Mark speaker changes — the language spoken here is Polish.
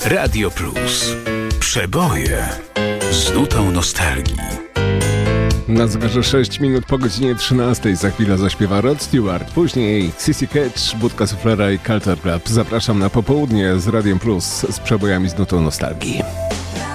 Speaker 1: Radio Plus. Przeboje z nutą nostalgii.
Speaker 2: Na zegarze 6 minut po godzinie 13. Za chwilę zaśpiewa Rod Stewart. Później Sissy Catch, Budka Suflera i Culture Club. Zapraszam na popołudnie z Radiem Plus z przebojami z nutą nostalgii.